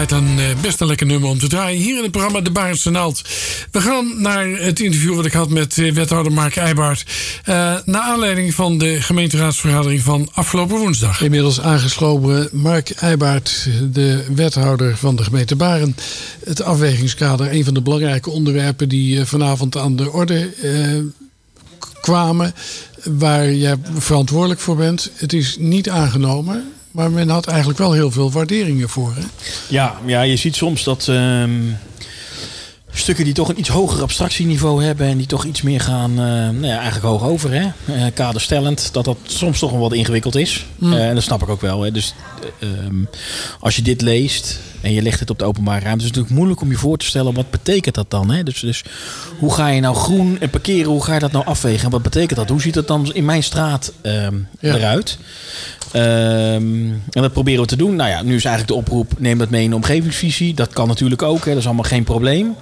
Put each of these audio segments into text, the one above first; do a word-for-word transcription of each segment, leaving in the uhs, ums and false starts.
Een best een lekker nummer om te draaien hier in het programma De Barendse Naald. We gaan naar het interview wat ik had met wethouder Mark Eybaert. Uh, naar aanleiding van de gemeenteraadsvergadering van afgelopen woensdag. Inmiddels aangesloten Mark Eybaert, de wethouder van de gemeente Baren. Het afwegingskader, een van de belangrijke onderwerpen die vanavond aan de orde uh, kwamen. Waar jij verantwoordelijk voor bent. Het is niet aangenomen. Maar men had eigenlijk wel heel veel waarderingen voor. Hè? Ja, ja, je ziet soms dat um, stukken die toch een iets hoger abstractieniveau hebben en die toch iets meer gaan, uh, nou ja, eigenlijk hoog over, hè? Uh, kaderstellend, dat dat soms toch wel wat ingewikkeld is. Mm. Uh, en dat snap ik ook wel. Hè? Dus uh, um, als je dit leest en je legt het op de openbare ruimte, is het natuurlijk moeilijk om je voor te stellen, wat betekent dat dan? Hè? Dus, dus hoe ga je nou groen en parkeren, hoe ga je dat nou afwegen? En wat betekent dat? Hoe ziet het dan in mijn straat um, ja. eruit? Um, en dat proberen we te doen. Nou ja, nu is eigenlijk de oproep, neem dat mee in de omgevingsvisie. Dat kan natuurlijk ook, hè. Dat is allemaal geen probleem.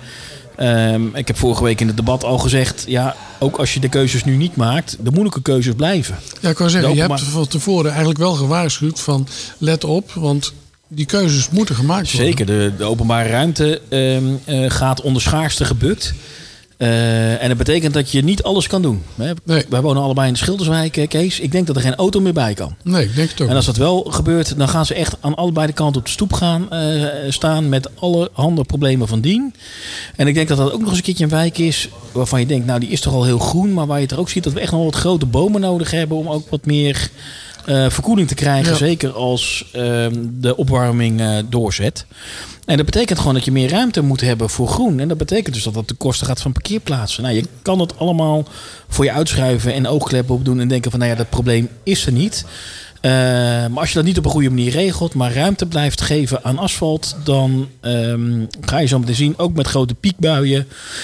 Um, ik heb vorige week in het debat al gezegd, ja, ook als je de keuzes nu niet maakt, de moeilijke keuzes blijven. Ja, ik wou zeggen, je hebt van tevoren eigenlijk wel gewaarschuwd van let op, want die keuzes moeten gemaakt worden. Zeker, de, de openbare ruimte um, uh, gaat onder schaarste gebukt. Uh, en dat betekent dat je niet alles kan doen. Nee. Wij wonen allebei in de Schilderswijk, Kees. Ik denk dat er geen auto meer bij kan. Nee, ik denk het ook. En als dat wel gebeurt, dan gaan ze echt aan allebei de kanten op de stoep gaan uh, staan met alle handen problemen van dien. En ik denk dat dat ook nog eens een keertje een wijk is waarvan je denkt, nou die is toch al heel groen, maar waar je het er ook ziet dat we echt nog wat grote bomen nodig hebben om ook wat meer uh, verkoeling te krijgen. Ja. Zeker als uh, de opwarming uh, doorzet. En dat betekent gewoon dat je meer ruimte moet hebben voor groen. En dat betekent dus dat dat de kosten gaat van parkeerplaatsen. Nou, je kan het allemaal voor je uitschuiven en oogkleppen opdoen en denken van, nou ja, dat probleem is er niet. Uh, maar als je dat niet op een goede manier regelt, maar ruimte blijft geven aan asfalt, dan um, ga je zo meteen zien, ook met grote piekbuien,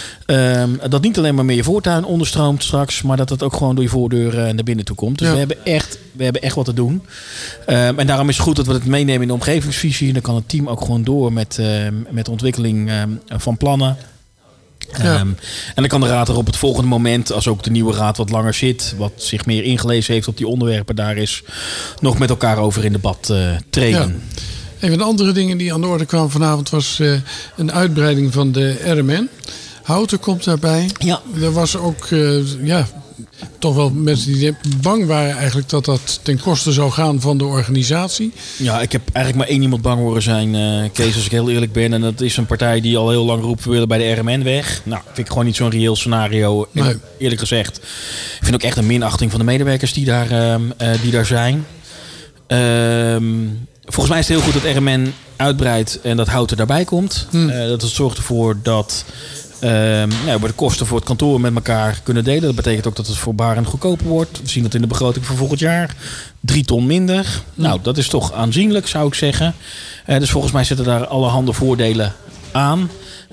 um, dat niet alleen maar meer je voortuin onderstroomt straks, maar dat het ook gewoon door je voordeur uh, naar binnen toe komt. Dus ja. we, hebben echt, we hebben echt wat te doen. Um, en daarom is het goed dat we het meenemen in de omgevingsvisie. Dan kan het team ook gewoon door met, uh, met de ontwikkeling uh, van plannen. Ja. Um, en dan kan de raad er op het volgende moment, als ook de nieuwe raad wat langer zit, wat zich meer ingelezen heeft op die onderwerpen daar is, nog met elkaar over in debat uh, treden. Ja. Een van de andere dingen die aan de orde kwamen vanavond was uh, een uitbreiding van de R M N. Houten komt daarbij. Ja. Er was ook uh, ja, toch wel mensen die bang waren eigenlijk dat dat ten koste zou gaan van de organisatie. Ja, ik heb eigenlijk maar één iemand bang horen zijn, uh, Kees, als ik heel eerlijk ben. En dat is een partij die al heel lang roept, we willen bij de R M N weg. Nou, vind ik gewoon niet zo'n reëel scenario, nee. Eerlijk gezegd. Ik vind ook echt een minachting van de medewerkers die daar, uh, uh, die daar zijn. Uh, volgens mij is het heel goed dat R M N uitbreidt en dat Houten daarbij komt. Hmm. Uh, dat het zorgt ervoor dat Uh, ja, we de kosten voor het kantoor met elkaar kunnen delen. Dat betekent ook dat het voor Baren goedkoper wordt. We zien dat in de begroting voor volgend jaar. Drie ton minder. Mm. Nou, dat is toch aanzienlijk, zou ik zeggen. Uh, dus volgens mij zitten daar allerhande voordelen aan.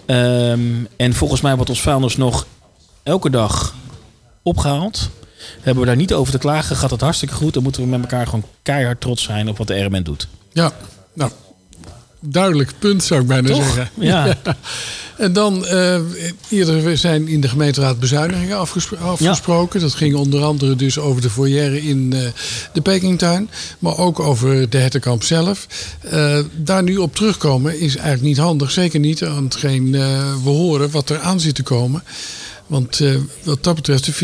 Um, en volgens mij wordt ons vuilnis nog elke dag opgehaald. Hebben we daar niet over te klagen, gaat het hartstikke goed. Dan moeten we met elkaar gewoon keihard trots zijn op wat de R M N doet. Ja, nou, duidelijk punt zou ik bijna toch? zeggen. Ja. Ja. En dan, uh, eerder zijn in de gemeenteraad bezuinigingen afgespro- afgesproken. Ja. Dat ging onder andere dus over de foyer in uh, de Pekingtuin. Maar ook over de Hertenkamp zelf. Uh, daar nu op terugkomen is eigenlijk niet handig. Zeker niet aan hetgeen uh, we horen wat er aan zit te komen. Want uh, wat dat betreft, de